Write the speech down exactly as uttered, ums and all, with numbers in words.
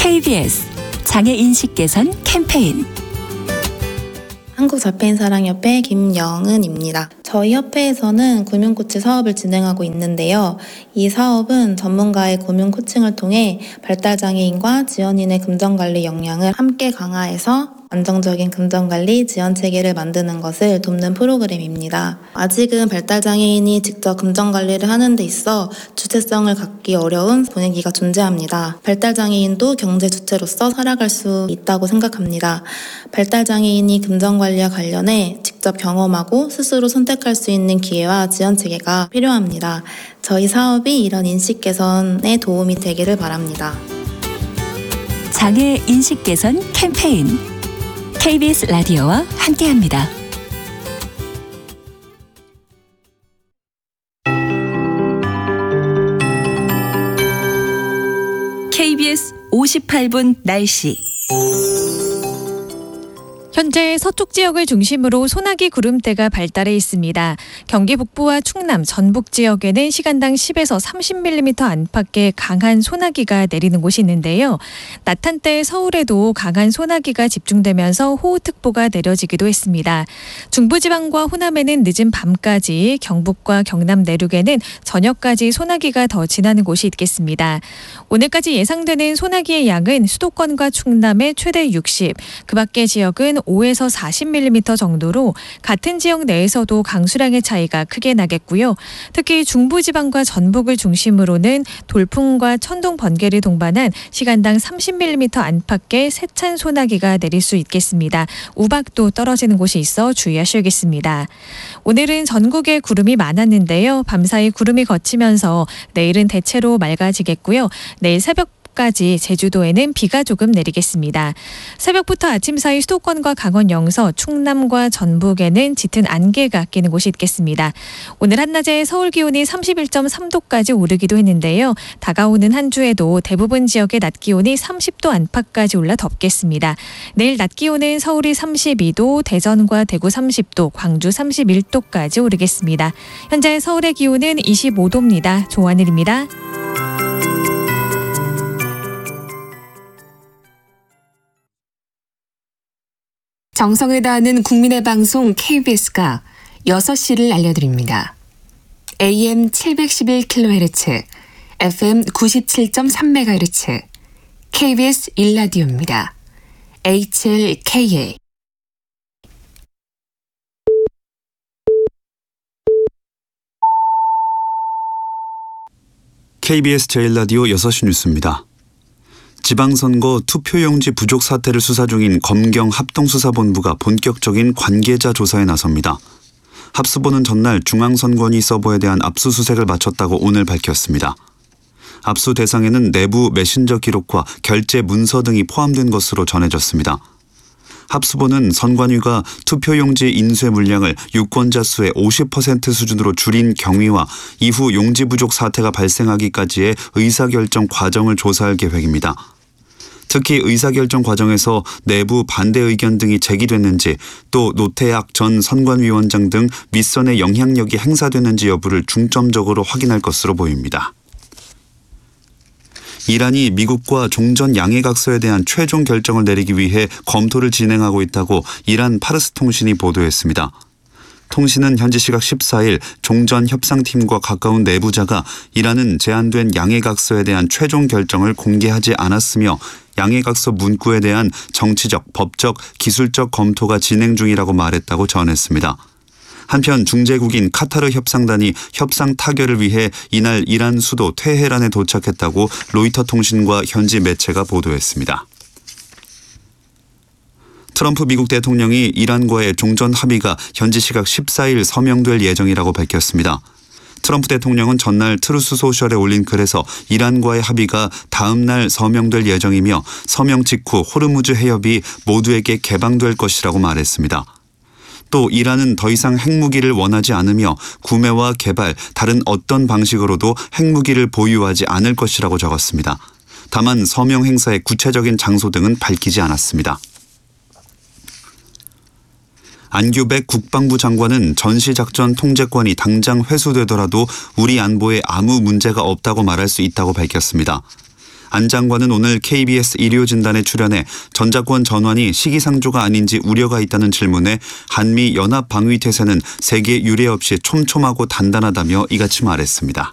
케이비에스 장애인식 개선 캠페인. 한국자폐인사랑협회 김영은입니다. 저희 협회에서는 금융코치 사업을 진행하고 있는데요. 이 사업은 전문가의 금융 코칭을 통해 발달장애인과 지원인의 금전관리 역량을 함께 강화해서 안정적인 금전관리 지원체계를 만드는 것을 돕는 프로그램입니다. 아직은 발달장애인이 직접 금전관리를 하는 데 있어 주체성을 갖기 어려운 분위기가 존재합니다. 발달장애인도 경제주체로서 살아갈 수 있다고 생각합니다. 발달장애인이 금전관리와 관련해 직접 경험하고 스스로 선택할 수 있는 기회와 지원체계가 필요합니다. 저희 사업이 이런 인식 개선에 도움이 되기를 바랍니다. 장애인식 개선 캠페인. 케이비에스 라디오와 함께합니다. 케이비에스 오십팔 분 날씨. 현재 서쪽 지역을 중심으로 소나기 구름대가 발달해 있습니다. 경기 북부와 충남, 전북 지역에는 시간당 십에서 삼십 밀리미터 안팎의 강한 소나기가 내리는 곳이 있는데요. 낮 한때 서울에도 강한 소나기가 집중되면서 호우특보가 내려지기도 했습니다. 중부지방과 호남에는 늦은 밤까지, 경북과 경남 내륙에는 저녁까지 소나기가 더 지나는 곳이 있겠습니다. 오늘까지 예상되는 소나기의 양은 수도권과 충남의 최대 육십, 그 밖의 지역은 오에서 사십 밀리미터 정도로 같은 지역 내에서도 강수량의 차이가 크게 나겠고요. 특히 중부지방과 전북을 중심으로는 돌풍과 천둥, 번개를 동반한 시간당 삼십 밀리미터 안팎의 세찬 소나기가 내릴 수 있겠습니다. 우박도 떨어지는 곳이 있어 주의하셔야겠습니다. 오늘은 전국에 구름이 많았는데요. 밤사이 구름이 걷히면서 내일은 대체로 맑아지겠고요. 내일 새벽 까지 제주도에는 비가 조금 내리겠습니다. 새벽부터 아침 사이 수도권과 강원 영서, 충남과 전북에는 짙은 안개가 끼는 곳이 있겠습니다. 오늘 한낮에 서울 기온이 삼십일 점 삼 도까지 오르기도 했는데요. 다가오는 한 주에도 대부분 지역의 낮 기온이 삼십 도 안팎까지 올라 덥겠습니다. 내일 낮 기온은 서울이 삼십이 도, 대전과 대구 삼십 도, 광주 삼십일 도까지 오르겠습니다. 현재 서울의 기온은 이십오 도입니다. 조한일입니다. 정성을 다하는 국민의 방송 케이비에스가 여섯 시를 알려드립니다. 에이엠 칠백십일 킬로헤르츠, 에프엠 구십칠 점 삼 메가헤르츠, 케이비에스 일 라디오입니다. 에이치엘케이에이. 케이비에스 제일 라디오 여섯 시 뉴스입니다. 지방선거 투표용지 부족 사태를 수사 중인 검경 합동수사본부가 본격적인 관계자 조사에 나섭니다. 합수본은 전날 중앙선관위 서버에 대한 압수수색을 마쳤다고 오늘 밝혔습니다. 압수 대상에는 내부 메신저 기록과 결제 문서 등이 포함된 것으로 전해졌습니다. 합수본은 선관위가 투표용지 인쇄 물량을 유권자 수의 오십 퍼센트 수준으로 줄인 경위와 이후 용지 부족 사태가 발생하기까지의 의사결정 과정을 조사할 계획입니다. 특히 의사결정 과정에서 내부 반대 의견 등이 제기됐는지, 또 노태악 전 선관위원장 등 윗선의 영향력이 행사됐는지 여부를 중점적으로 확인할 것으로 보입니다. 이란이 미국과 종전 양해각서에 대한 최종 결정을 내리기 위해 검토를 진행하고 있다고 이란 파르스 통신이 보도했습니다. 통신은 현지 시각 십사 일 종전 협상팀과 가까운 내부자가 이란은 제안된 양해각서에 대한 최종 결정을 공개하지 않았으며 양해각서 문구에 대한 정치적, 법적, 기술적 검토가 진행 중이라고 말했다고 전했습니다. 한편 중재국인 카타르 협상단이 협상 타결을 위해 이날 이란 수도 테헤란에 도착했다고 로이터 통신과 현지 매체가 보도했습니다. 트럼프 미국 대통령이 이란과의 종전 합의가 현지 시각 십사 일 서명될 예정이라고 밝혔습니다. 트럼프 대통령은 전날 트루스 소셜에 올린 글에서 이란과의 합의가 다음 날 서명될 예정이며 서명 직후 호르무즈 해협이 모두에게 개방될 것이라고 말했습니다. 또 이란은 더 이상 핵무기를 원하지 않으며 구매와 개발, 다른 어떤 방식으로도 핵무기를 보유하지 않을 것이라고 적었습니다. 다만 서명 행사의 구체적인 장소 등은 밝히지 않았습니다. 안규백 국방부 장관은 전시작전 통제권이 당장 회수되더라도 우리 안보에 아무 문제가 없다고 말할 수 있다고 밝혔습니다. 안 장관은 오늘 케이비에스 일요진단에 출연해 전작권 전환이 시기상조가 아닌지 우려가 있다는 질문에 한미 연합 방위태세는 세계 유례 없이 촘촘하고 단단하다며 이같이 말했습니다.